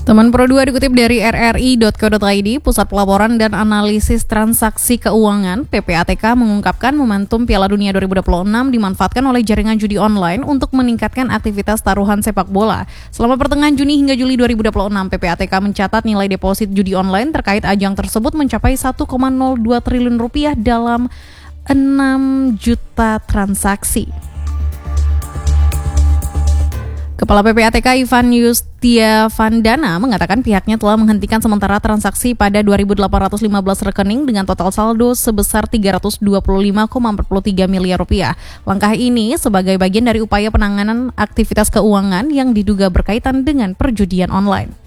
Teman Pro 2 dikutip dari rri.co.id, Pusat Pelaporan dan Analisis Transaksi Keuangan (PPATK) mengungkapkan momentum Piala Dunia 2026 dimanfaatkan oleh jaringan judi online untuk meningkatkan aktivitas taruhan sepak bola. Selama pertengahan Juni hingga Juli 2026, PPATK mencatat nilai deposit judi online terkait ajang tersebut mencapai 1,02 triliun rupiah dalam 6 juta transaksi. Kepala PPATK Ivan Yustiavandana mengatakan pihaknya telah menghentikan sementara transaksi pada 2.815 rekening dengan total saldo sebesar 325,43 miliar rupiah. Langkah ini sebagai bagian dari upaya penanganan aktivitas keuangan yang diduga berkaitan dengan perjudian online.